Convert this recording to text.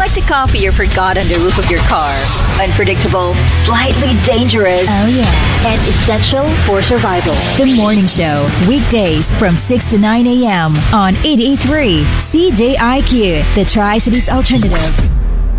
like the coffee you forgot on the roof of your car. Unpredictable, slightly dangerous. Oh, yeah. And essential for survival. The Morning Show, weekdays from 6 to 9 a.m. on 88.3 CJIQ, the Tri-Cities Alternative.